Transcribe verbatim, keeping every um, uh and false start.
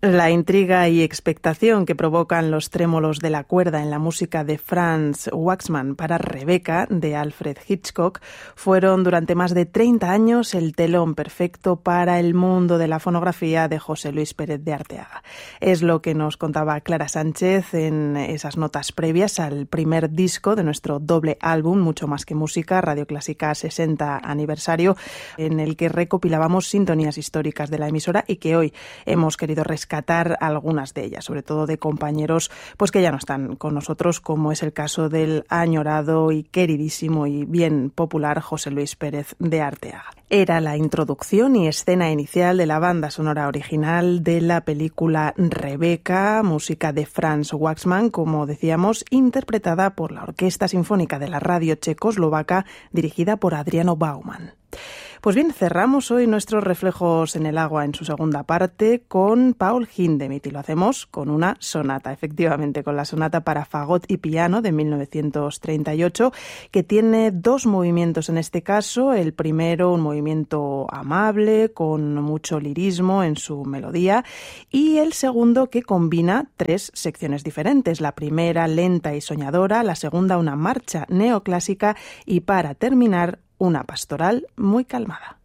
La intriga y expectación que provocan los trémolos de la cuerda en la música de Franz Waxman para Rebecca, de Alfred Hitchcock, fueron durante más de treinta años el telón perfecto para el mundo de la fonografía de José Luis Pérez de Arteaga. Es lo que nos contaba Clara Sánchez en esas notas previas al primer disco de nuestro doble álbum, Mucho más que música, Radio Clásica sesenta aniversario, en el que recopilábamos sintonías históricas de la emisora y que hoy hemos querido rescatar algunas de ellas, sobre todo de compañeros pues que ya no están con nosotros, como es el caso del añorado y queridísimo y bien popular José Luis Pérez de Arteaga. Era la introducción y escena inicial de la banda sonora original de la película Rebecca, música de Franz Waxman, como decíamos, interpretada por la Orquesta Sinfónica de la Radio Checoslovaca, dirigida por Adriano Bauman. Pues bien, cerramos hoy nuestros reflejos en el agua en su segunda parte con Paul Hindemith y lo hacemos con una sonata, efectivamente, con la sonata para fagot y piano de mil novecientos treinta y ocho, que tiene dos movimientos en este caso. El primero, un movimiento amable, con mucho lirismo en su melodía, y el segundo que combina tres secciones diferentes. La primera, lenta y soñadora, la segunda, una marcha neoclásica y para terminar, una pastoral muy calmada.